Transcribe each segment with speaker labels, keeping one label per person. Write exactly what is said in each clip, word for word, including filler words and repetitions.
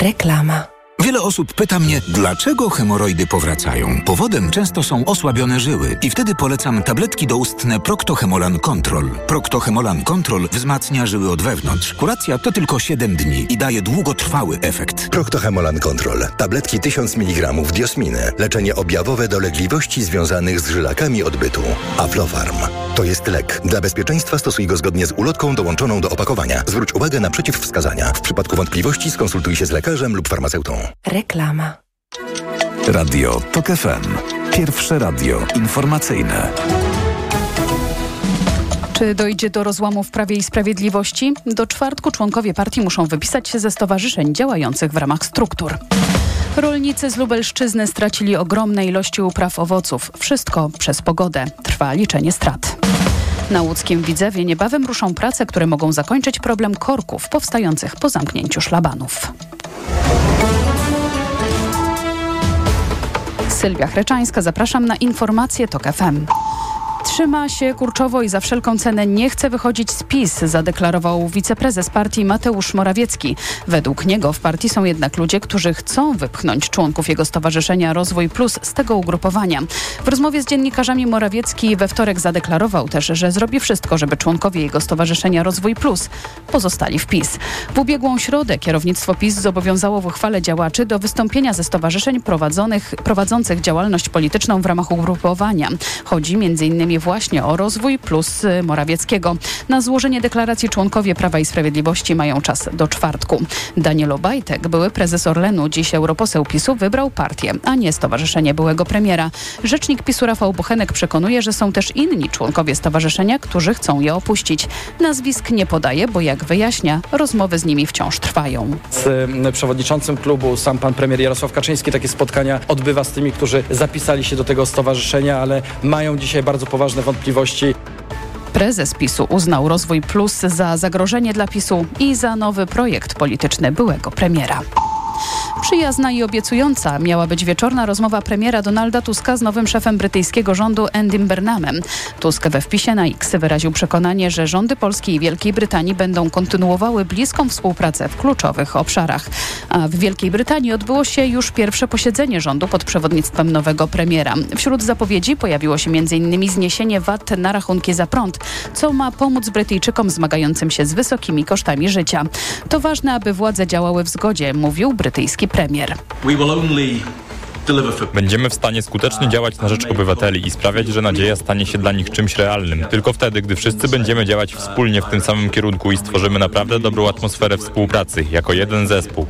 Speaker 1: Reklama.
Speaker 2: Wiele osób pyta mnie, dlaczego hemoroidy powracają. Powodem często są osłabione żyły i wtedy polecam tabletki doustne Procto-Hemolan Control. Procto-Hemolan Control wzmacnia żyły od wewnątrz. Kuracja to tylko siedem dni i daje długotrwały efekt.
Speaker 3: Procto-Hemolan Control. Tabletki tysiąc miligramów diosminy. Leczenie objawowe dolegliwości związanych z żylakami odbytu. Aflofarm. To jest lek. Dla bezpieczeństwa stosuj go zgodnie z ulotką dołączoną do opakowania. Zwróć uwagę na przeciwwskazania. W przypadku wątpliwości skonsultuj się z lekarzem lub farmaceutą.
Speaker 1: Reklama.
Speaker 4: Radio TOK F M. Pierwsze radio informacyjne.
Speaker 5: Czy dojdzie do rozłamu w Prawie i Sprawiedliwości? Do czwartku członkowie partii muszą wypisać się ze stowarzyszeń działających w ramach struktur. Rolnicy z Lubelszczyzny stracili ogromne ilości upraw owoców. Wszystko przez pogodę. Trwa liczenie strat. Na łódzkim Widzewie niebawem ruszą prace, które mogą zakończyć problem korków powstających po zamknięciu szlabanów. Sylwia Chreczańska, zapraszam na informacje TOK F M. Trzyma się kurczowo i za wszelką cenę nie chce wychodzić z PiS, zadeklarował wiceprezes partii Mateusz Morawiecki. Według niego w partii są jednak ludzie, którzy chcą wypchnąć członków jego stowarzyszenia Rozwój Plus z tego ugrupowania. W rozmowie z dziennikarzami Morawiecki we wtorek zadeklarował też, że zrobi wszystko, żeby członkowie jego stowarzyszenia Rozwój Plus pozostali w PiS. W ubiegłą środę kierownictwo PiS zobowiązało w uchwale działaczy do wystąpienia ze stowarzyszeń prowadzonych, prowadzących działalność polityczną w ramach ugrupowania. Chodzi między innymi właśnie o Rozwój Plus Morawieckiego. Na złożenie deklaracji członkowie Prawa i Sprawiedliwości mają czas do czwartku. Daniel Obajtek, były prezes Orlenu, dziś europoseł PiSu, wybrał partię, a nie stowarzyszenie byłego premiera. Rzecznik PiSu Rafał Bochenek przekonuje, że są też inni członkowie stowarzyszenia, którzy chcą je opuścić. Nazwisk nie podaje, bo jak wyjaśnia, rozmowy z nimi wciąż trwają.
Speaker 6: Z przewodniczącym klubu sam pan premier Jarosław Kaczyński takie spotkania odbywa z tymi, którzy zapisali się do tego stowarzyszenia, ale mają dzisiaj bardzo poważne wątpliwości.
Speaker 5: Prezes PiSu uznał Rozwój Plus za zagrożenie dla PiSu i za nowy projekt polityczny byłego premiera. Przyjazna i obiecująca miała być wieczorna rozmowa premiera Donalda Tuska z nowym szefem brytyjskiego rządu Andym Burnhamem. Tusk we wpisie na X wyraził przekonanie, że rządy Polski i Wielkiej Brytanii będą kontynuowały bliską współpracę w kluczowych obszarach. A w Wielkiej Brytanii odbyło się już pierwsze posiedzenie rządu pod przewodnictwem nowego premiera. Wśród zapowiedzi pojawiło się między innymi zniesienie V A T na rachunki za prąd, co ma pomóc Brytyjczykom zmagającym się z wysokimi kosztami życia. To ważne, aby władze działały w zgodzie, mówił brytyjski premier.
Speaker 7: Będziemy w stanie skutecznie działać na rzecz obywateli i sprawiać, że nadzieja stanie się dla nich czymś realnym. Tylko wtedy, gdy wszyscy będziemy działać wspólnie w tym samym kierunku i stworzymy naprawdę dobrą atmosferę współpracy, jako jeden zespół.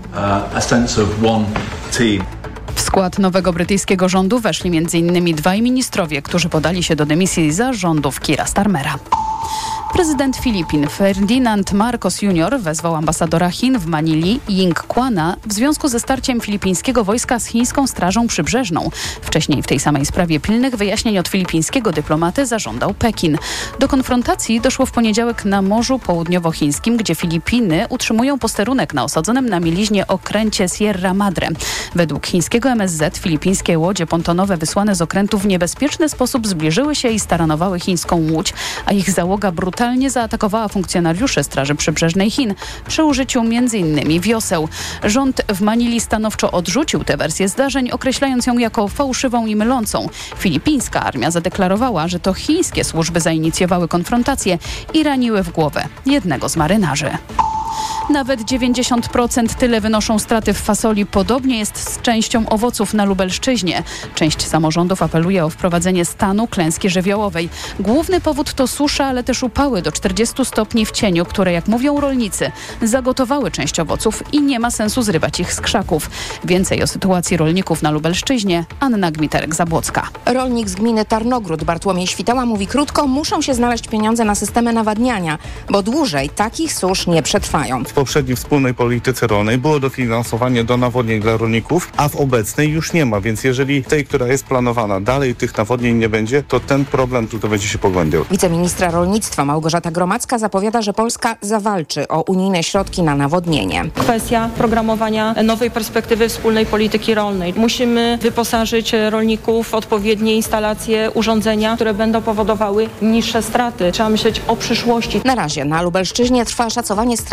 Speaker 5: W skład nowego brytyjskiego rządu weszli między innymi dwaj ministrowie, którzy podali się do dymisji za rządów Keira Starmera. Prezydent Filipin Ferdinand Marcos junior wezwał ambasadora Chin w Manili Ying Kwana w związku ze starciem filipińskiego wojska z chińską Strażą Przybrzeżną. Wcześniej w tej samej sprawie pilnych wyjaśnień od filipińskiego dyplomaty zażądał Pekin. Do konfrontacji doszło w poniedziałek na Morzu Południowochińskim, gdzie Filipiny utrzymują posterunek na osadzonym na mieliźnie okręcie Sierra Madre. Według chińskiego M S Z filipińskie łodzie pontonowe wysłane z okrętu w niebezpieczny sposób zbliżyły się i staranowały chińską łódź, a ich załoga brutalnie zaatakowała funkcjonariuszy Straży Przybrzeżnej Chin przy użyciu między innymi wioseł. Rząd w Manili stanowczo odrzucił tę wersję zdarzeń, określając ją jako fałszywą i mylącą. Filipińska armia zadeklarowała, że to chińskie służby zainicjowały konfrontację i raniły w głowę jednego z marynarzy. Nawet dziewięćdziesiąt procent tyle wynoszą straty w fasoli. Podobnie jest z częścią owoców na Lubelszczyźnie. Część samorządów apeluje o wprowadzenie stanu klęski żywiołowej. Główny powód to susza, ale też upały do czterdziestu stopni w cieniu, które, jak mówią rolnicy, zagotowały część owoców i nie ma sensu zrywać ich z krzaków. Więcej o sytuacji rolników na Lubelszczyźnie Anna Gmiterek-Zabłocka.
Speaker 8: Rolnik z gminy Tarnogród Bartłomiej Świtała mówi krótko: muszą się znaleźć pieniądze na systemy nawadniania, bo dłużej takich susz nie przetrwają.
Speaker 9: W poprzedniej wspólnej polityce rolnej było dofinansowanie do nawodnień dla rolników, a w obecnej już nie ma, więc jeżeli tej, która jest planowana, dalej tych nawodnień nie będzie, to ten problem tylko będzie się pogłębiał.
Speaker 8: Wiceministra rolnictwa Małgorzata Gromacka zapowiada, że Polska zawalczy o unijne środki na nawodnienie.
Speaker 10: Kwestia programowania nowej perspektywy wspólnej polityki rolnej. Musimy wyposażyć rolników w odpowiednie instalacje, urządzenia, które będą powodowały niższe straty. Trzeba myśleć o przyszłości.
Speaker 8: Na razie na Lubelszczyźnie trwa szacowanie strat związanych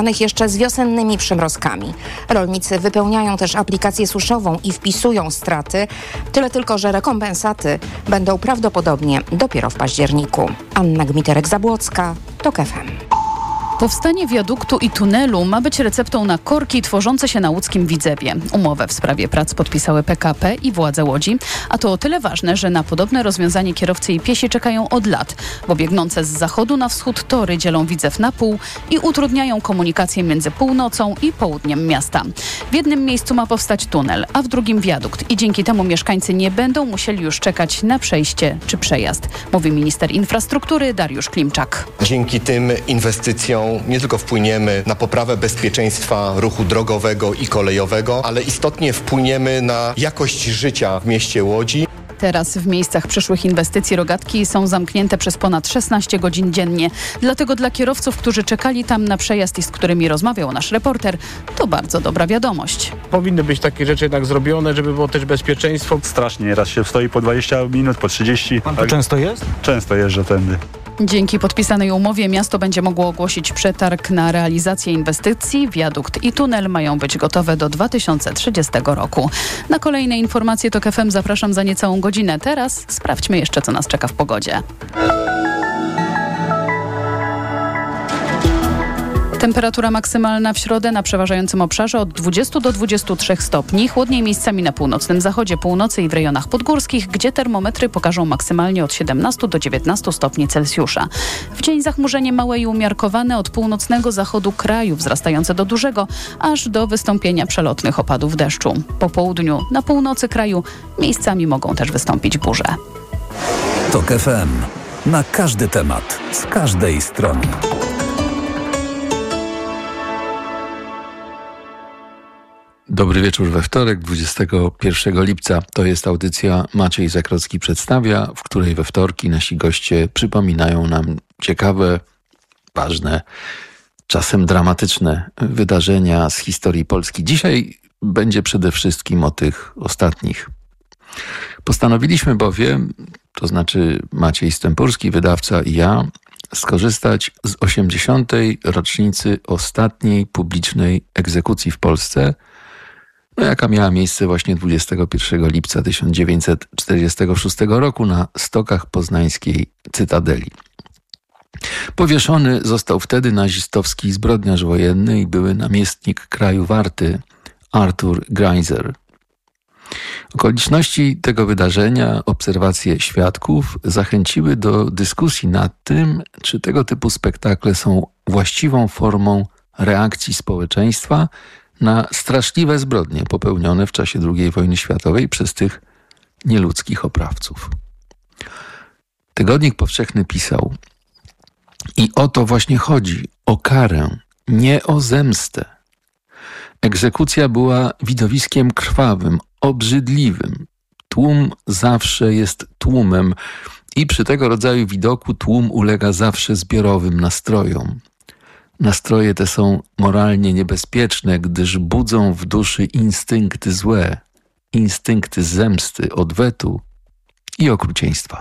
Speaker 8: połączonych jeszcze z wiosennymi przymrozkami. Rolnicy wypełniają też aplikację suszową i wpisują straty. Tyle tylko, że rekompensaty będą prawdopodobnie dopiero w październiku. Anna Gmiterek-Zabłocka, TOK F M.
Speaker 5: Powstanie wiaduktu i tunelu ma być receptą na korki tworzące się na łódzkim Widzewie. Umowę w sprawie prac podpisały P K P i władze Łodzi, a to o tyle ważne, że na podobne rozwiązanie kierowcy i piesi czekają od lat, bo biegnące z zachodu na wschód tory dzielą Widzew na pół i utrudniają komunikację między północą i południem miasta. W jednym miejscu ma powstać tunel, a w drugim wiadukt i dzięki temu mieszkańcy nie będą musieli już czekać na przejście czy przejazd, mówi minister infrastruktury Dariusz Klimczak.
Speaker 1: Dzięki tym inwestycjom nie tylko wpłyniemy na poprawę bezpieczeństwa ruchu drogowego i kolejowego, ale istotnie wpłyniemy na jakość życia w mieście Łodzi.
Speaker 5: Teraz w miejscach przyszłych inwestycji rogatki są zamknięte przez ponad szesnaście godzin dziennie. Dlatego dla kierowców, którzy czekali tam na przejazd i z którymi rozmawiał nasz reporter, to bardzo dobra wiadomość.
Speaker 11: Powinny być takie rzeczy jednak zrobione, żeby było też bezpieczeństwo.
Speaker 12: Strasznie, raz się stoi po dwadzieścia minut, po trzydzieści.
Speaker 11: Pan tu często jest?
Speaker 12: Często jeżdżę tędy.
Speaker 5: Dzięki podpisanej umowie miasto będzie mogło ogłosić przetarg na realizację inwestycji. Wiadukt i tunel mają być gotowe do dwa tysiące trzydziestego roku. Na kolejne informacje TOK F M zapraszam za niecałą godzinę. Teraz sprawdźmy jeszcze, co nas czeka w pogodzie. Temperatura maksymalna w środę na przeważającym obszarze od dwudziestu do dwudziestu trzech stopni. Chłodniej miejscami na północnym zachodzie, północy i w rejonach podgórskich, gdzie termometry pokażą maksymalnie od siedemnastu do dziewiętnastu stopni Celsjusza. W dzień zachmurzenie małe i umiarkowane od północnego zachodu kraju, wzrastające do dużego, aż do wystąpienia przelotnych opadów deszczu. Po południu na północy kraju miejscami mogą też wystąpić burze.
Speaker 4: TOK F M. Na każdy temat, z każdej strony.
Speaker 13: Dobry wieczór we wtorek, dwudziestego pierwszego lipca. To jest audycja Maciej Zakrocki przedstawia, w której we wtorki nasi goście przypominają nam ciekawe, ważne, czasem dramatyczne wydarzenia z historii Polski. Dzisiaj będzie przede wszystkim o tych ostatnich. Postanowiliśmy bowiem, to znaczy Maciej Stępurski, wydawca i ja, skorzystać z osiemdziesiątej rocznicy ostatniej publicznej egzekucji w Polsce, no jaka miała miejsce właśnie dwudziestego pierwszego lipca tysiąc dziewięćset czterdziestego szóstego roku na stokach poznańskiej Cytadeli. Powieszony został wtedy nazistowski zbrodniarz wojenny i były namiestnik kraju Warty Arthur Greiser. Okoliczności tego wydarzenia, obserwacje świadków zachęciły do dyskusji nad tym, czy tego typu spektakle są właściwą formą reakcji społeczeństwa na straszliwe zbrodnie popełnione w czasie drugiej wojny światowej przez tych nieludzkich oprawców. Tygodnik Powszechny pisał: i o to właśnie chodzi, o karę, nie o zemstę. Egzekucja była widowiskiem krwawym, obrzydliwym. Tłum zawsze jest tłumem i przy tego rodzaju widoku tłum ulega zawsze zbiorowym nastrojom. Nastroje te są moralnie niebezpieczne, gdyż budzą w duszy instynkty złe, instynkty zemsty, odwetu i okrucieństwa.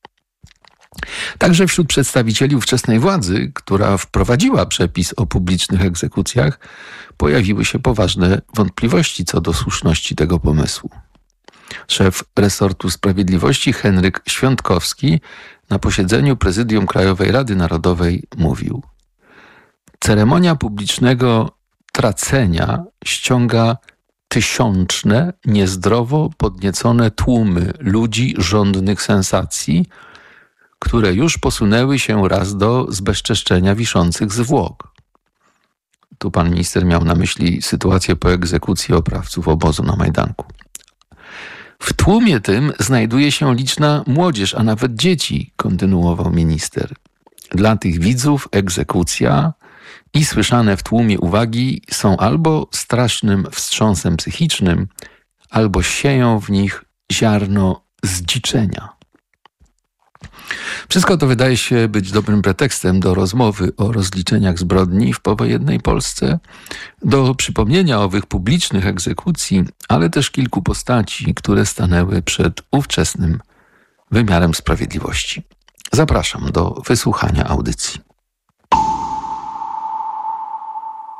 Speaker 13: Także wśród przedstawicieli ówczesnej władzy, która wprowadziła przepis o publicznych egzekucjach, pojawiły się poważne wątpliwości co do słuszności tego pomysłu. Szef resortu sprawiedliwości Henryk Świątkowski na posiedzeniu Prezydium Krajowej Rady Narodowej mówił: ceremonia publicznego tracenia ściąga tysiączne, niezdrowo podniecone tłumy ludzi żądnych sensacji, które już posunęły się raz do zbezczeszczenia wiszących zwłok. Tu pan minister miał na myśli sytuację po egzekucji oprawców obozu na Majdanku. W tłumie tym znajduje się liczna młodzież, a nawet dzieci, kontynuował minister. Dla tych widzów egzekucja i słyszane w tłumie uwagi są albo strasznym wstrząsem psychicznym, albo sieją w nich ziarno zdziczenia. Wszystko to wydaje się być dobrym pretekstem do rozmowy o rozliczeniach zbrodni w powojennej Polsce, do przypomnienia owych publicznych egzekucji, ale też kilku postaci, które stanęły przed ówczesnym wymiarem sprawiedliwości. Zapraszam do wysłuchania audycji.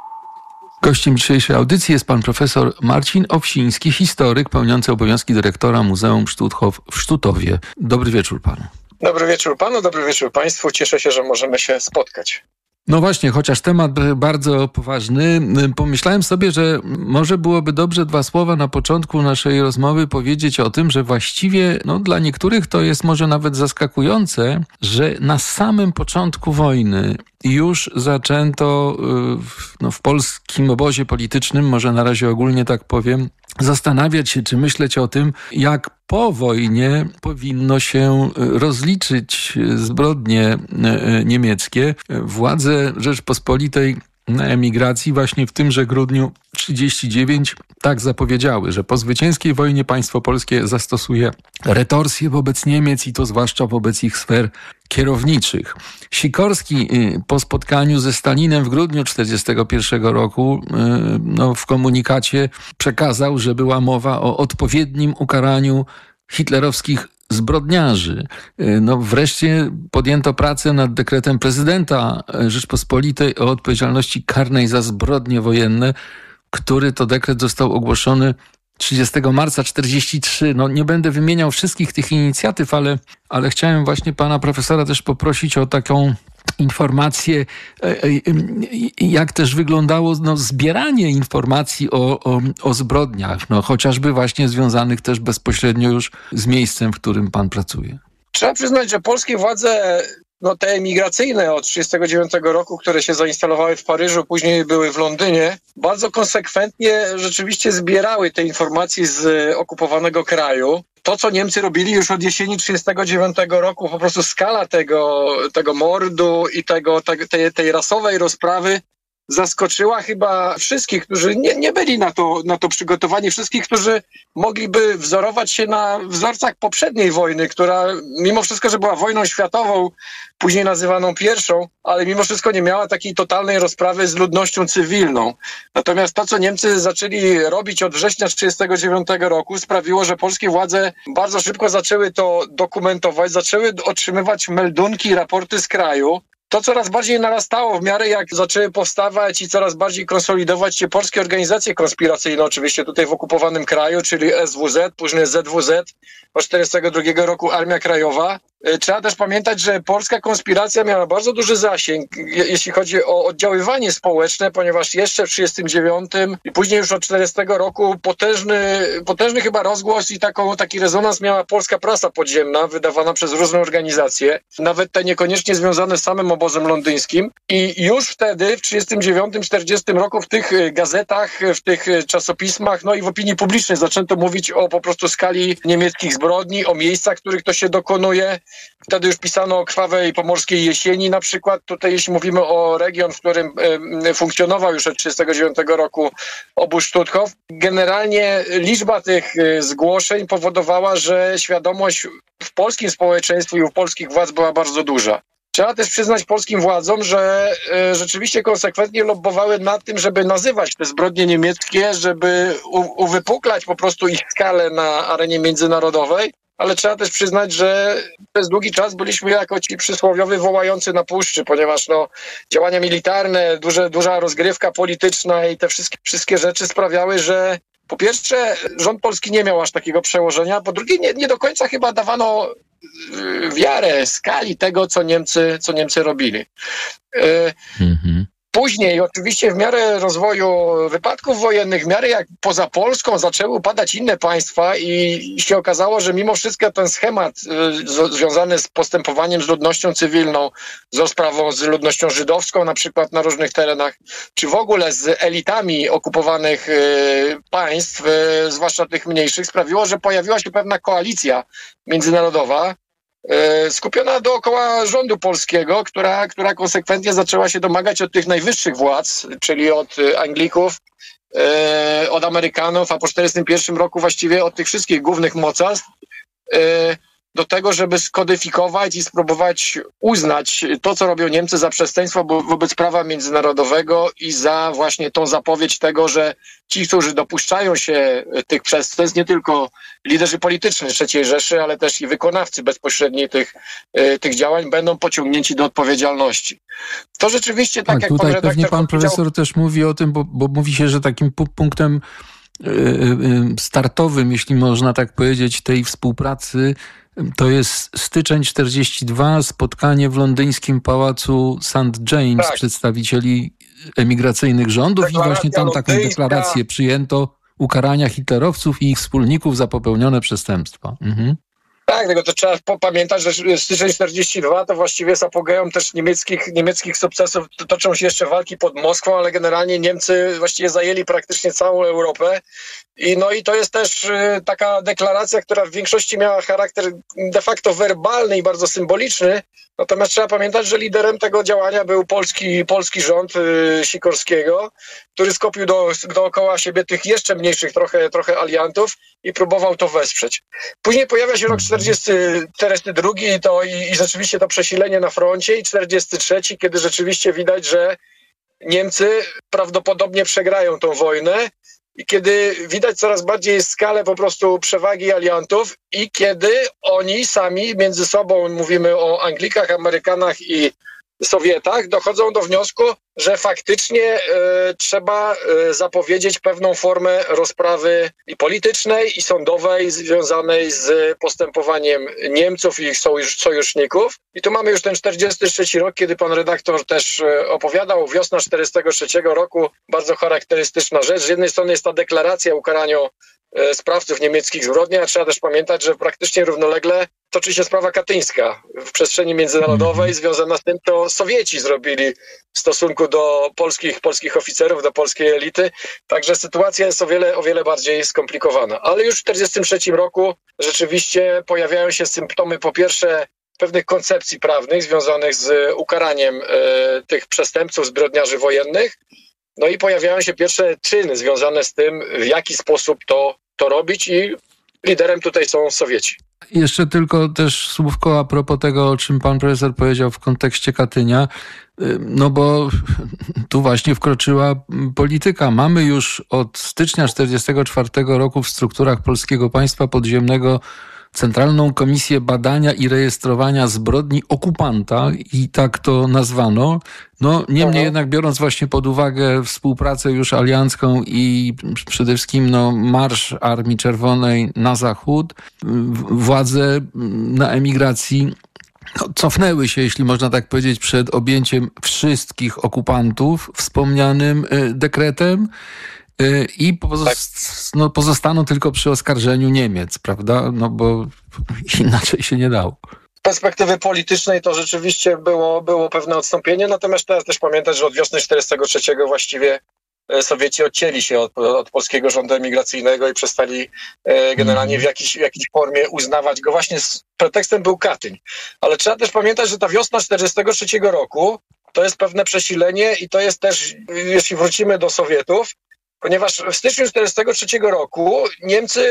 Speaker 13: Gościem dzisiejszej audycji jest pan profesor Marcin Owsiński, historyk pełniący obowiązki dyrektora Muzeum Stutthof w Sztutowie. Dobry wieczór panu.
Speaker 14: Dobry wieczór panu, dobry wieczór państwu. Cieszę się, że możemy się spotkać.
Speaker 13: No właśnie, chociaż temat bardzo poważny, pomyślałem sobie, że może byłoby dobrze dwa słowa na początku naszej rozmowy powiedzieć o tym, że właściwie no, dla niektórych to jest może nawet zaskakujące, że na samym początku wojny już zaczęto no, w polskim obozie politycznym, może na razie ogólnie tak powiem, zastanawiać się czy myśleć o tym, jak po wojnie powinno się rozliczyć zbrodnie niemieckie. Władze Rzeczpospolitej na emigracji właśnie w tymże grudniu trzydziestym dziewiątym tak zapowiedziały, że po zwycięskiej wojnie państwo polskie zastosuje retorsję wobec Niemiec i to zwłaszcza wobec ich sfer kierowniczych. Sikorski po spotkaniu ze Stalinem w grudniu czterdziestego pierwszego roku no, w komunikacie przekazał, że była mowa o odpowiednim ukaraniu hitlerowskich zbrodniarzy. No wreszcie podjęto pracę nad dekretem prezydenta Rzeczpospolitej o odpowiedzialności karnej za zbrodnie wojenne, który to dekret został ogłoszony trzydziestego marca czterdziestego trzeciego. No nie będę wymieniał wszystkich tych inicjatyw, ale, ale chciałem właśnie pana profesora też poprosić o taką informacje, jak też wyglądało no, zbieranie informacji o, o, o zbrodniach, no, chociażby właśnie związanych też bezpośrednio już z miejscem, w którym pan pracuje.
Speaker 14: Trzeba przyznać, że polskie władze, no te emigracyjne od trzydziestego dziewiątego roku, które się zainstalowały w Paryżu, później były w Londynie, bardzo konsekwentnie rzeczywiście zbierały te informacje z okupowanego kraju. To, co Niemcy robili już od jesieni trzydziestego dziewiątego roku, po prostu skala tego, tego mordu i tego, tej, tej rasowej rozprawy zaskoczyła chyba wszystkich, którzy nie, nie byli na to, na to przygotowani, wszystkich, którzy mogliby wzorować się na wzorcach poprzedniej wojny, która mimo wszystko, że była wojną światową, później nazywaną pierwszą, ale mimo wszystko nie miała takiej totalnej rozprawy z ludnością cywilną. Natomiast to, co Niemcy zaczęli robić od września trzydziestego dziewiątego roku, sprawiło, że polskie władze bardzo szybko zaczęły to dokumentować, zaczęły otrzymywać meldunki, raporty z kraju. To coraz bardziej narastało w miarę jak zaczęły powstawać i coraz bardziej konsolidować się polskie organizacje konspiracyjne, oczywiście tutaj w okupowanym kraju, czyli S W Z, później Z W Z, od tysiąc dziewięćset czterdziestego drugiego roku Armia Krajowa. Trzeba też pamiętać, że polska konspiracja miała bardzo duży zasięg, jeśli chodzi o oddziaływanie społeczne, ponieważ jeszcze w trzydziestym dziewiątym i później już od czterdziestego roku potężny, potężny chyba rozgłos i taką, taki rezonans miała polska prasa podziemna, wydawana przez różne organizacje, nawet te niekoniecznie związane z samym obozem londyńskim. I już wtedy, w trzydziestym dziewiątym czterdziestym roku w tych gazetach, w tych czasopismach, no i w opinii publicznej zaczęto mówić o po prostu skali niemieckich zbrodni, o miejscach, w których to się dokonuje. Wtedy już pisano o krwawej pomorskiej jesieni na przykład. Tutaj jeśli mówimy o region, w którym y, funkcjonował już od trzydziestego dziewiątego roku obóz Stutthof, generalnie liczba tych y, zgłoszeń powodowała, że świadomość w polskim społeczeństwie i u polskich władz była bardzo duża. Trzeba też przyznać polskim władzom, że y, rzeczywiście konsekwentnie lobbowały nad tym, żeby nazywać te zbrodnie niemieckie, żeby u, uwypuklać po prostu ich skalę na arenie międzynarodowej. Ale trzeba też przyznać, że przez długi czas byliśmy jako ci przysłowiowi wołający na puszczy, ponieważ no, działania militarne, duże, duża rozgrywka polityczna i te wszystkie, wszystkie rzeczy sprawiały, że po pierwsze rząd polski nie miał aż takiego przełożenia, po drugie nie, nie do końca chyba dawano wiarę skali tego, co Niemcy, co Niemcy robili. Mhm. Później oczywiście w miarę rozwoju wypadków wojennych, w miarę jak poza Polską zaczęły upadać inne państwa i się okazało, że mimo wszystko ten schemat y, z, związany z postępowaniem z ludnością cywilną, z rozprawą z ludnością żydowską na przykład na różnych terenach, czy w ogóle z elitami okupowanych y, państw, y, zwłaszcza tych mniejszych, sprawiło, że pojawiła się pewna koalicja międzynarodowa, skupiona dookoła rządu polskiego, która, która konsekwentnie zaczęła się domagać od tych najwyższych władz, czyli od Anglików, od Amerykanów, a po czterdziestym pierwszym roku właściwie od tych wszystkich głównych mocarstw, do tego, żeby skodyfikować i spróbować uznać to, co robią Niemcy za przestępstwo wobec prawa międzynarodowego i za właśnie tą zapowiedź tego, że ci, którzy dopuszczają się tych przestępstw, nie tylko liderzy polityczni trzeciej Rzeszy, ale też i wykonawcy bezpośredni tych, tych działań, będą pociągnięci do odpowiedzialności. To rzeczywiście tak,
Speaker 13: tak
Speaker 14: jak
Speaker 13: tutaj
Speaker 14: pan redaktor
Speaker 13: pewnie pan
Speaker 14: powiedział,
Speaker 13: profesor też mówi o tym, bo, bo mówi się, że takim punktem startowym, jeśli można tak powiedzieć, tej współpracy to jest styczeń czterdziesty drugi, spotkanie w londyńskim pałacu Saint James
Speaker 14: tak.
Speaker 13: przedstawicieli emigracyjnych rządów
Speaker 14: Deklaracja
Speaker 13: i właśnie tam taką
Speaker 14: londyńska.
Speaker 13: deklarację przyjęto ukarania hitlerowców i ich wspólników za popełnione przestępstwa. Mhm.
Speaker 14: Tak, tylko to trzeba pamiętać, że styczeń czterdziesty drugi to właściwie jest apogeum też niemieckich, niemieckich sukcesów. Toczą się jeszcze walki pod Moskwą, ale generalnie Niemcy właściwie zajęli praktycznie całą Europę. I no i to jest też y, taka deklaracja, która w większości miała charakter de facto werbalny i bardzo symboliczny. Natomiast trzeba pamiętać, że liderem tego działania był polski, polski rząd y, Sikorskiego, który skopił do, dookoła siebie tych jeszcze mniejszych trochę, trochę aliantów i próbował to wesprzeć. Później pojawia się rok czterdziesty drugi i, to, i, i rzeczywiście to przesilenie na froncie i czterdziesty trzeci, kiedy rzeczywiście widać, że Niemcy prawdopodobnie przegrają tą wojnę i kiedy widać coraz bardziej skalę po prostu przewagi aliantów i kiedy oni sami między sobą, mówimy o Anglikach, Amerykanach i Sowietach, dochodzą do wniosku, że faktycznie e, trzeba e, zapowiedzieć pewną formę rozprawy i politycznej, i sądowej związanej z postępowaniem Niemców i ich sojusz, sojuszników. I tu mamy już ten czterdziesty trzeci rok, kiedy pan redaktor też e, opowiadał, wiosna czterdziestego trzeciego roku, bardzo charakterystyczna rzecz. Z jednej strony jest ta deklaracja o ukaraniu e, sprawców niemieckich zbrodni, a trzeba też pamiętać, że praktycznie równolegle toczy się sprawa katyńska w przestrzeni międzynarodowej. Związana z tym, to Sowieci zrobili w stosunku do polskich, polskich oficerów, do polskiej elity. Także sytuacja jest o wiele, o wiele bardziej skomplikowana. Ale już w czterdziestym trzecim roku rzeczywiście pojawiają się symptomy, po pierwsze, pewnych koncepcji prawnych związanych z ukaraniem e, tych przestępców, zbrodniarzy wojennych. No i pojawiają się pierwsze czyny związane z tym, w jaki sposób to, to robić i liderem tutaj są Sowieci.
Speaker 13: Jeszcze tylko też słówko a propos tego, o czym pan profesor powiedział w kontekście Katynia, no bo tu właśnie wkroczyła polityka. Mamy już od stycznia czterdziestego czwartego roku w strukturach Polskiego Państwa Podziemnego Centralną Komisję Badania i Rejestrowania Zbrodni Okupanta i tak to nazwano. No niemniej jednak biorąc właśnie pod uwagę współpracę już aliancką i przede wszystkim no, marsz Armii Czerwonej na zachód, władze na emigracji no, cofnęły się, jeśli można tak powiedzieć, przed objęciem wszystkich okupantów wspomnianym y, dekretem. I pozost- no, pozostaną tylko przy oskarżeniu Niemiec, prawda? No bo inaczej się nie dało.
Speaker 14: Z perspektywy politycznej to rzeczywiście było, było pewne odstąpienie, natomiast teraz też pamiętać, że od wiosny czterdziestego trzeciego właściwie Sowieci odcięli się od, od polskiego rządu emigracyjnego i przestali e, generalnie w, jakiś, w jakiejś formie uznawać go. Właśnie z pretekstem był Katyń. Ale trzeba też pamiętać, że ta wiosna czterdziestego trzeciego roku to jest pewne przesilenie i to jest też, jeśli wrócimy do Sowietów, ponieważ w styczniu czterdziestego trzeciego roku Niemcy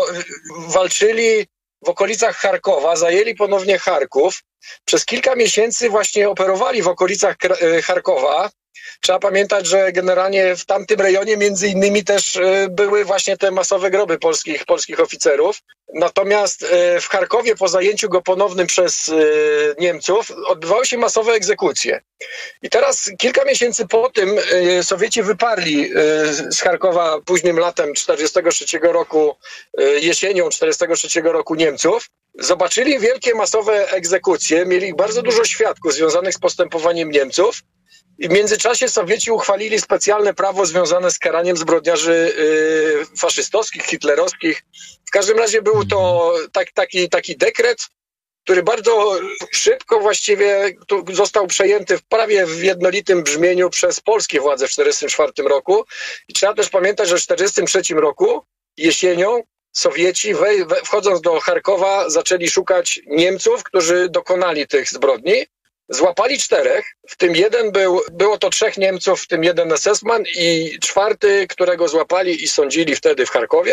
Speaker 14: walczyli w okolicach Charkowa, zajęli ponownie Charków. Przez kilka miesięcy właśnie operowali w okolicach Charkowa. Trzeba pamiętać, że generalnie w tamtym rejonie między innymi też były właśnie te masowe groby polskich, polskich oficerów. Natomiast w Charkowie po zajęciu go ponownym przez Niemców odbywały się masowe egzekucje. I teraz kilka miesięcy po tym Sowieci wyparli z Charkowa późnym latem czterdziestego trzeciego roku, jesienią czterdziestego trzeciego roku Niemców. Zobaczyli wielkie masowe egzekucje, mieli bardzo dużo świadków związanych z postępowaniem Niemców. I w międzyczasie Sowieci uchwalili specjalne prawo związane z karaniem zbrodniarzy yy, faszystowskich, hitlerowskich. W każdym razie był to tak, taki, taki dekret, który bardzo szybko właściwie został przejęty w prawie w jednolitym brzmieniu przez polskie władze w czterdziestym czwartym roku. I trzeba też pamiętać, że w czterdziestym trzecim roku jesienią Sowieci we, we, wchodząc do Charkowa zaczęli szukać Niemców, którzy dokonali tych zbrodni. Złapali czterech, w tym jeden był, było to trzech Niemców, w tym jeden esesman i czwarty, którego złapali i sądzili wtedy w Charkowie.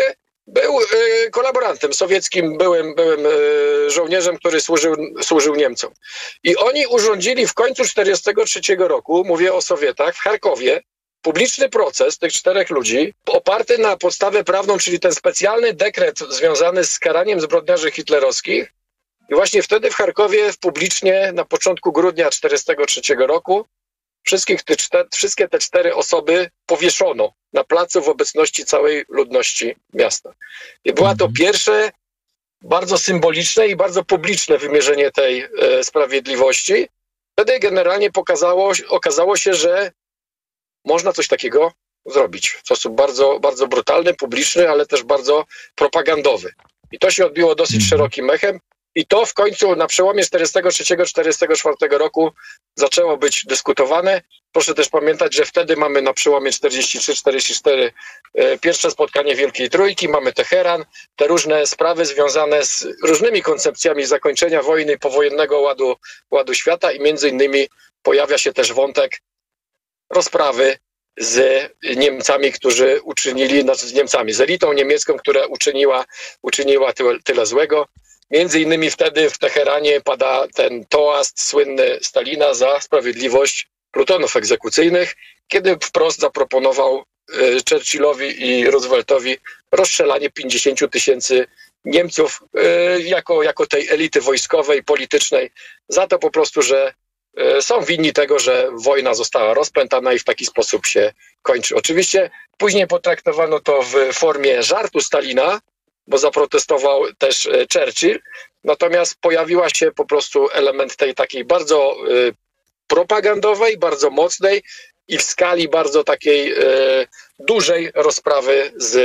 Speaker 14: Był y, kolaborantem sowieckim, byłym, byłym y, żołnierzem, który służył, służył Niemcom. I oni urządzili w końcu tysiąc dziewięćset czterdziestego trzeciego roku, mówię o Sowietach, w Charkowie, publiczny proces tych czterech ludzi, oparty na podstawę prawną, czyli ten specjalny dekret związany z karaniem zbrodniarzy hitlerowskich. I właśnie wtedy w Charkowie publicznie na początku grudnia tysiąc dziewięćset czterdziestego trzeciego roku wszystkich te, wszystkie te cztery osoby powieszono na placu w obecności całej ludności miasta. I była to pierwsze bardzo symboliczne i bardzo publiczne wymierzenie tej e, sprawiedliwości. Wtedy generalnie pokazało, okazało się, że można coś takiego zrobić w sposób bardzo, bardzo brutalny, publiczny, ale też bardzo propagandowy. I to się odbiło dosyć szerokim echem. I to w końcu na przełomie czterdziestego trzeciego czterdziestego czwartego roku zaczęło być dyskutowane. Proszę też pamiętać, że wtedy mamy na przełomie czterdziesty trzeci czterdziesty czwarty e, pierwsze spotkanie Wielkiej Trójki, mamy Teheran, te różne sprawy związane z różnymi koncepcjami zakończenia wojny i powojennego ładu, ładu świata i między innymi pojawia się też wątek rozprawy z Niemcami, którzy uczynili, znaczy z Niemcami, z elitą niemiecką, która uczyniła, uczyniła tyle, tyle złego. Między innymi wtedy w Teheranie pada ten toast słynny Stalina za sprawiedliwość plutonów egzekucyjnych, kiedy wprost zaproponował y, Churchillowi i Rooseveltowi rozstrzelanie pięćdziesięciu tysięcy Niemców y, jako, jako tej elity wojskowej, politycznej, za to po prostu, że y, są winni tego, że wojna została rozpętana i w taki sposób się kończy. Oczywiście później potraktowano to w formie żartu Stalina, bo zaprotestował też Churchill, natomiast pojawiła się po prostu element tej takiej bardzo y, propagandowej, bardzo mocnej i w skali bardzo takiej y, dużej rozprawy z,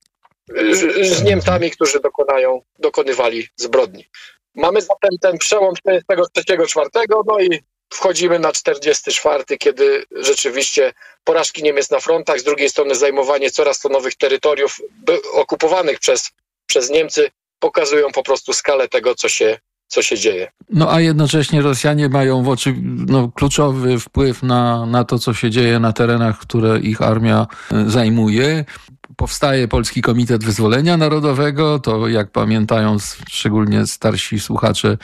Speaker 14: y, z Niemcami, którzy dokonają, dokonywali zbrodni. Mamy zatem ten przełom czterdziestego trzeciego czwartego, no i wchodzimy na czterdziesty czwarty, kiedy rzeczywiście porażki Niemiec na frontach, z drugiej strony zajmowanie coraz to nowych terytoriów okupowanych przez przez Niemcy pokazują po prostu skalę tego, co się, co się dzieje.
Speaker 13: No a jednocześnie Rosjanie mają w oczy, no, kluczowy wpływ na, na to, co się dzieje na terenach, które ich armia zajmuje. Powstaje Polski Komitet Wyzwolenia Narodowego, to jak pamiętają szczególnie starsi słuchacze,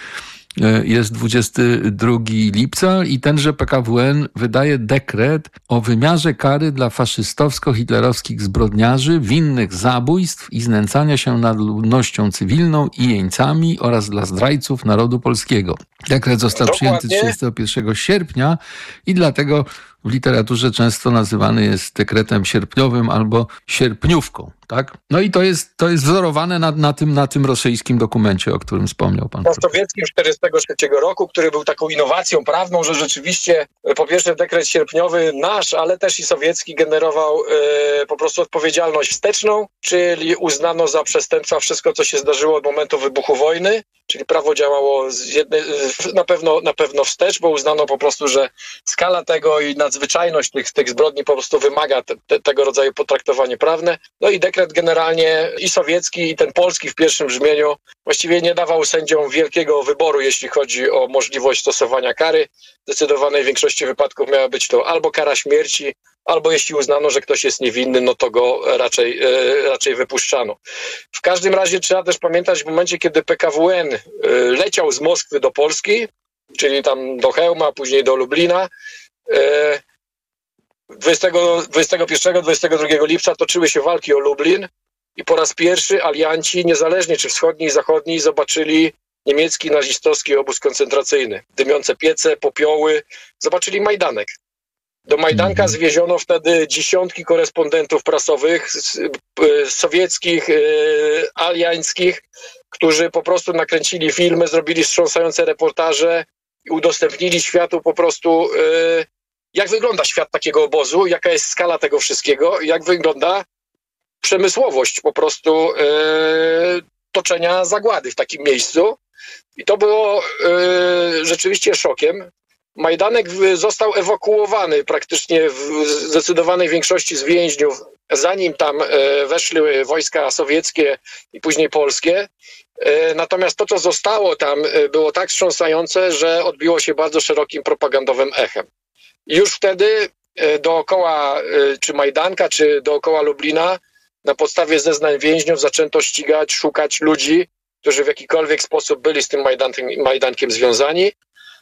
Speaker 13: jest dwudziestego drugiego lipca i tenże P K W N wydaje dekret o wymiarze kary dla faszystowsko-hitlerowskich zbrodniarzy winnych zabójstw i znęcania się nad ludnością cywilną i jeńcami oraz dla zdrajców narodu polskiego. Dekret został
Speaker 14: Dokładnie.
Speaker 13: przyjęty trzydziestego pierwszego sierpnia i dlatego w literaturze często nazywany jest dekretem sierpniowym albo sierpniówką, tak? No i to jest, to jest wzorowane na, na, tym, na tym rosyjskim dokumencie, o którym wspomniał pan.
Speaker 14: Na sowieckim czterdziestego trzeciego roku, który był taką innowacją prawną, że rzeczywiście po pierwsze dekret sierpniowy nasz, ale też i sowiecki generował e, po prostu odpowiedzialność wsteczną, czyli uznano za przestępstwa wszystko, co się zdarzyło od momentu wybuchu wojny, czyli prawo działało z jednej, na pewno, na pewno wstecz, bo uznano po prostu, że skala tego i nadzwyczajność tych, tych zbrodni po prostu wymaga te, te, tego rodzaju potraktowanie prawne. No i dekret generalnie i sowiecki, i ten polski w pierwszym brzmieniu właściwie nie dawał sędziom wielkiego wyboru, jeśli chodzi o możliwość stosowania kary. W zdecydowanej większości wypadków miała być to albo kara śmierci, albo jeśli uznano, że ktoś jest niewinny, no to go raczej, e, raczej wypuszczano. W każdym razie trzeba też pamiętać w momencie, kiedy P K W N e, leciał z Moskwy do Polski, czyli tam do Chełma, później do Lublina, e, dwudziestego, dwudziestego pierwszego dwudziestego drugiego lipca toczyły się walki o Lublin i po raz pierwszy alianci, niezależnie czy wschodni i zachodni, zobaczyli niemiecki nazistowski obóz koncentracyjny. Dymiące piece, popioły, zobaczyli Majdanek. Do Majdanka zwieziono wtedy dziesiątki korespondentów prasowych, sowieckich, aliańskich, którzy po prostu nakręcili filmy, zrobili wstrząsające reportaże i udostępnili światu po prostu, jak wygląda świat takiego obozu, jaka jest skala tego wszystkiego, jak wygląda przemysłowość po prostu toczenia zagłady w takim miejscu. I to było rzeczywiście szokiem. Majdanek został ewakuowany praktycznie w zdecydowanej większości z więźniów, zanim tam weszły wojska sowieckie i później polskie. Natomiast to, co zostało tam, było tak wstrząsające, że odbiło się bardzo szerokim propagandowym echem. I już wtedy dookoła czy Majdanka, czy dookoła Lublina na podstawie zeznań więźniów zaczęto ścigać, szukać ludzi, którzy w jakikolwiek sposób byli z tym Majdankiem, Majdankiem związani.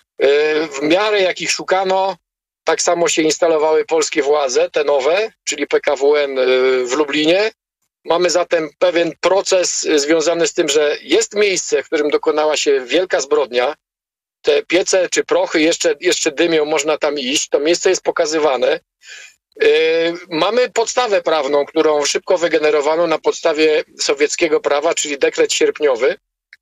Speaker 14: W miarę jak ich szukano, tak samo się instalowały polskie władze, te nowe, czyli P K W N w Lublinie. Mamy zatem pewien proces związany z tym, że jest miejsce, w którym dokonała się wielka zbrodnia. Te piece czy prochy jeszcze, jeszcze dymią, można tam iść. To miejsce jest pokazywane. Yy, mamy podstawę prawną, którą szybko wygenerowano na podstawie sowieckiego prawa, czyli dekret sierpniowy.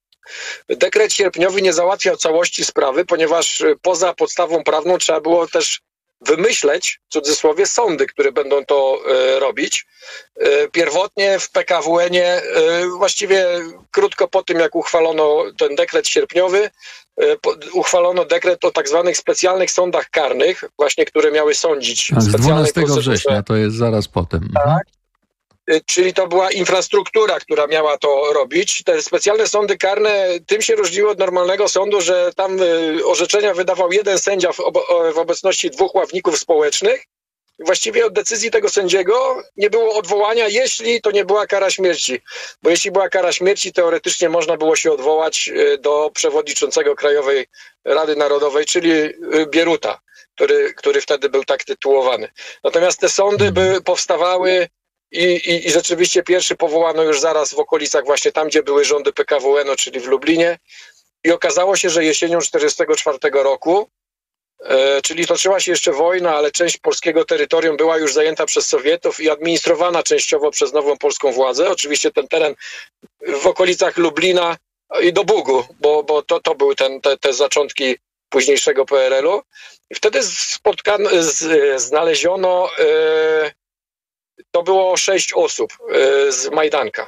Speaker 14: Dekret sierpniowy nie załatwiał całości sprawy, ponieważ poza podstawą prawną trzeba było też wymyśleć, w cudzysłowie, sądy, które będą to e, robić. E, pierwotnie w P K W N-ie, e, właściwie krótko po tym, jak uchwalono ten dekret sierpniowy, e, po, uchwalono dekret o tak zwanych specjalnych sądach karnych, właśnie, które miały sądzić.
Speaker 13: Tak, z dwunastego września, to jest zaraz potem.
Speaker 14: Tak. Czyli to była infrastruktura, która miała to robić. Te specjalne sądy karne tym się różniły od normalnego sądu, że tam orzeczenia wydawał jeden sędzia w, obo- w obecności dwóch ławników społecznych. Właściwie od decyzji tego sędziego nie było odwołania, jeśli to nie była kara śmierci. Bo jeśli była kara śmierci, teoretycznie można było się odwołać do przewodniczącego Krajowej Rady Narodowej, czyli Bieruta, który, który wtedy był tak tytułowany. Natomiast te sądy by powstawały I, i, I rzeczywiście pierwszy powołano już zaraz w okolicach właśnie tam, gdzie były rządy P K W N-u, czyli w Lublinie. I okazało się, że jesienią tysiąc dziewięćset czterdziestego czwartego roku, e, czyli toczyła się jeszcze wojna, ale część polskiego terytorium była już zajęta przez Sowietów i administrowana częściowo przez nową polską władzę. Oczywiście ten teren w okolicach Lublina i do Bugu, bo, bo to, to były ten, te, te zaczątki późniejszego P R L-u. I wtedy spotkano, z, znaleziono... E, To było sześć osób y, z Majdanka.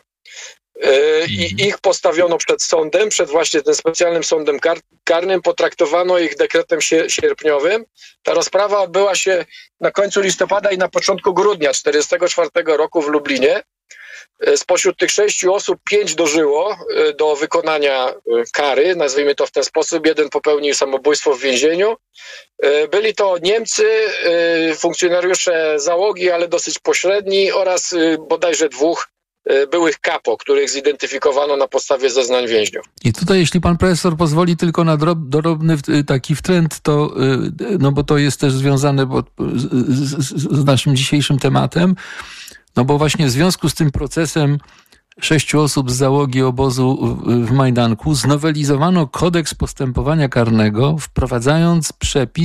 Speaker 14: Y, I ich postawiono przed sądem, przed właśnie tym specjalnym sądem kar- karnym, potraktowano ich dekretem sie- sierpniowym. Ta rozprawa odbyła się na końcu listopada i na początku grudnia tysiąc dziewięćset czterdziestego czwartego roku w Lublinie. Y, spośród tych sześciu osób pięć dożyło y, do wykonania y, kary, nazwijmy to w ten sposób. Jeden popełnił samobójstwo w więzieniu. Byli to Niemcy, funkcjonariusze załogi, ale dosyć pośredni, oraz bodajże dwóch byłych kapo, których zidentyfikowano na podstawie zeznań więźniów.
Speaker 13: I tutaj, jeśli pan profesor pozwoli tylko na drob, drobny taki wtręt, to, no bo to jest też związane bo, z, z, z naszym dzisiejszym tematem, no bo właśnie w związku z tym procesem sześciu osób z załogi obozu w Majdanku znowelizowano kodeks postępowania karnego, wprowadzając przepis